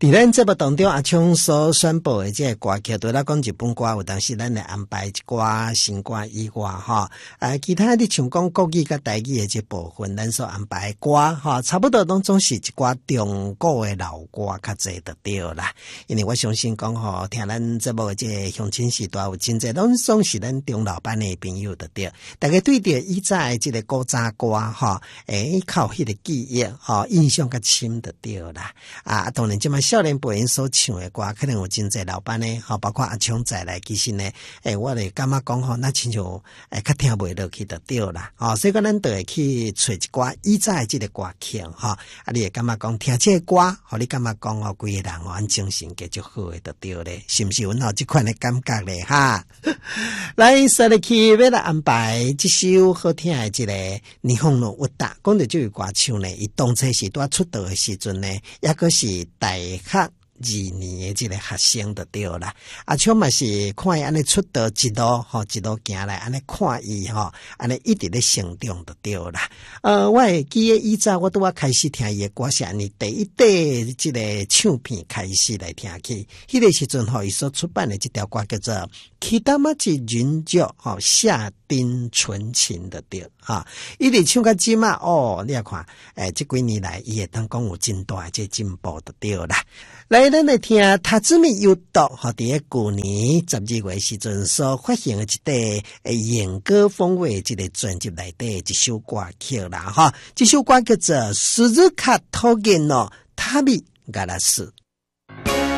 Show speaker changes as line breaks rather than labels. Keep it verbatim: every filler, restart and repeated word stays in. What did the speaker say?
伫咱节目当中，阿昌所宣布的这个歌曲，对咱讲日本歌，有当时咱来安排一寡新歌以外，哈，啊，其他你像讲国语甲台语的这部分，咱所安排的歌，哈，差不多拢总是一寡中国的老歌较济就对啦。因为我相信讲吼，听咱节目的这个乡亲时代有真济，拢总是咱中老班的朋友就对。大家对着以前的这个古早歌，哈，诶，靠迄个记忆，哈，印象较深就对啦。啊，当然即摆少年辈因所唱的歌，可能有真济老板呢，吼，包括阿昌在内，其实呢，诶，我哋感觉讲吼，那亲像诶，较听袂落去就对啦，吼，所以讲咱都会去找一寡以前的这个歌曲，吼，啊，你会感觉讲听这个歌，互你感觉讲吼，规个人吼，安精神加足好诶，就对咧，是毋是阮有即款的感觉咧？哈，来，说入去要来安排这首好听的这个日本の歌，讲到这个歌手呢，伊当初是拄出道的时阵呢，抑个是大学二年的这个学生就对啦。阿昌嘛是看伊安尼出道一路吼，一路行来，安尼看伊吼，安尼一直咧成长就对啦。呃，我会记得以前我拄啊开始听伊的歌是安尼，第一底这个唱片开始来听起，迄个时阵吼，伊所出版的这条歌叫做《Kitamachi Junjo》吼，夏丁纯情的对哈，伊直唱到即嘛哦，你也看，诶，这几年来伊会当讲有真大这进步就对啦。来，咱来听塔兹米优斗和伫个旧年十二月时阵所发行的一块诶演歌风味这个专辑内底一首歌曲啦哈，这首歌叫做《斯日卡托根诺塔米嘎拉斯》。